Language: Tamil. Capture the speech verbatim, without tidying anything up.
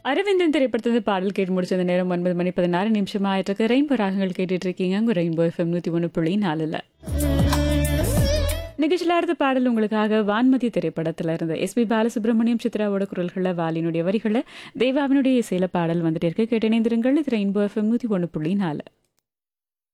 அரவிந்தன் திரைப்படத்திலிருந்து பாடல் கேட்டு முடிச்ச அந்த நேரம் ஒன்பது மணி பதினாறு நிமிஷம் ஆயிட்டு இருக்கு. ரெயின்போ ராகங்கள் கேட்டுட்டு இருக்கீங்க உங்க ரெயின்போ எஃப்எம் நூத்தி ஒன்று புள்ளி நாலுல. நிகழ்ச்சியில் அடுத்த பாடல் உங்களுக்காக வான்மதி திரைப்படத்துல இருந்து எஸ் பி பாலசுப்ரமணியம் சித்ராவோட குரல்களை வாலினுடைய வரிகளை தேவாவினுடைய இசையில பாடல் வந்துட்டு இருக்கு. கேட்டு இணைந்திருங்கள். இது ரெயின்போ எஃப்எம் நூத்தி ஒன்று புள்ளி நாலு.